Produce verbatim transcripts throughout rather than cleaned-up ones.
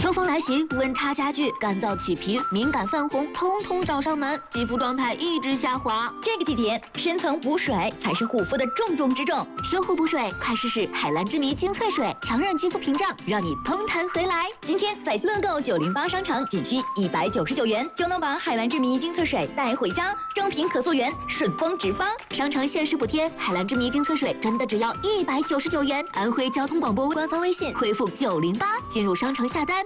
秋风来袭，温差加剧，干燥起皮、敏感泛红，通通找上门，肌肤状态一直下滑。 这个季节，深层补水才是护肤的重中之重。 修护补水，快试试海蓝之谜精粹水，强韧肌肤屏障，让你嘭弹回来。 今天在乐购九零八商城，仅需一百九十九元就能把海蓝之谜精粹水带回家，正品可溯源，顺丰直发。 商城限时补贴，海蓝之谜精粹水真的只要一百九十九元。安徽交通广播官方微信回复九零八进入商城下单。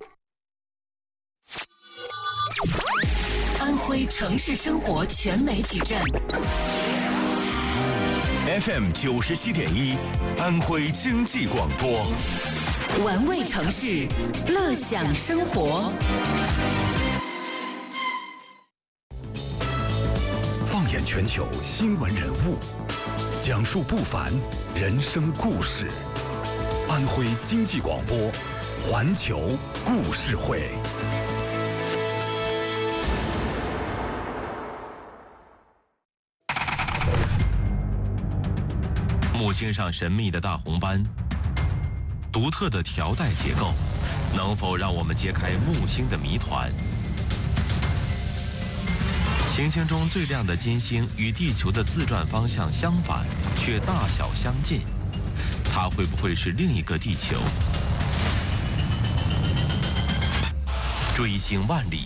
安徽城市生活全媒体站 F M 九十七点一，安徽经济广播， 玩味城市，乐享生活。 放眼全球新闻人物，讲述不凡人生故事。安徽经济广播，环球故事会。 木星上神秘的大红斑，独特的条带结构，能否让我们揭开木星的谜团？行星中最亮的金星与地球的自转方向相反，却大小相近，它会不会是另一个地球？追星万里。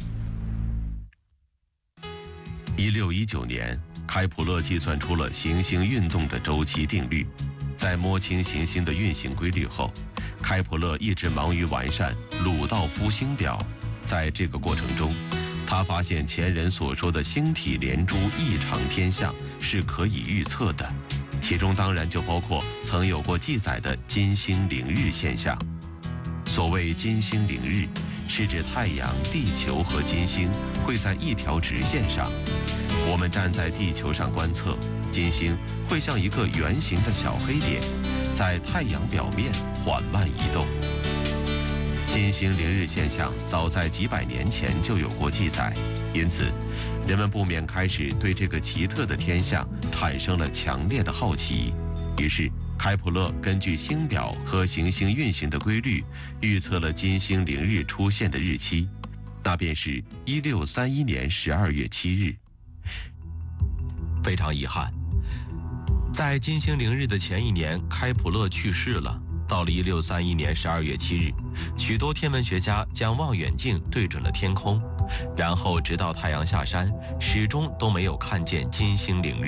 一六一九年。开普勒计算出了行星运动的周期定律，在摸清行星的运行规律后，开普勒一直忙于完善鲁道夫星表。在这个过程中，他发现前人所说的星体连珠异常天象是可以预测的，其中当然就包括曾有过记载的金星凌日现象。所谓金星凌日，是指太阳、地球和金星会在一条直线上。我们站在地球上观测，金星会像一个圆形的小黑点，在太阳表面缓慢移动。金星凌日现象早在几百年前就有过记载，因此人们不免开始对这个奇特的天象产生了强烈的好奇。于是开普勒根据星表和行星运行的规律，预测了金星凌日出现的日期，那便是一六三一年十二月七日。非常遗憾，在金星凌日的前一年，开普勒去世了。到了一六三一年十二月七日，许多天文学家将望远镜对准了天空，然后直到太阳下山，始终都没有看见金星凌日。